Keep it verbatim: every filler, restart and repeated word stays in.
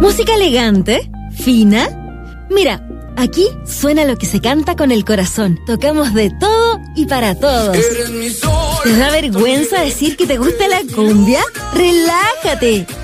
¿Música elegante? ¿Fina? Mira, aquí suena lo que se canta con el corazón. Tocamos de todo y para todos. ¿Te da vergüenza decir que te gusta la cumbia? ¡Relájate!